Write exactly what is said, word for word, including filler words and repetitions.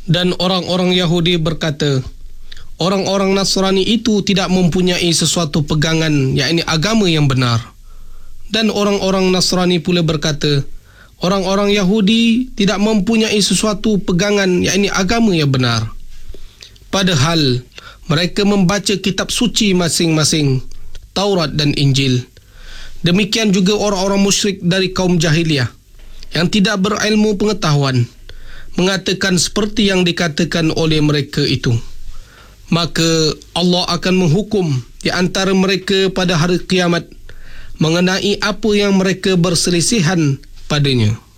Dan orang-orang Yahudi berkata, orang-orang Nasrani itu tidak mempunyai sesuatu pegangan, yakni agama yang benar. Dan orang-orang Nasrani pula berkata, orang-orang Yahudi tidak mempunyai sesuatu pegangan, yakni agama yang benar. Padahal mereka membaca kitab suci masing-masing, Taurat dan Injil. Demikian juga orang-orang musyrik dari kaum jahiliyah yang tidak berilmu pengetahuan mengatakan seperti yang dikatakan oleh mereka itu. Maka Allah akan menghukum di antara mereka pada hari kiamat mengenai apa yang mereka berselisihan padanya.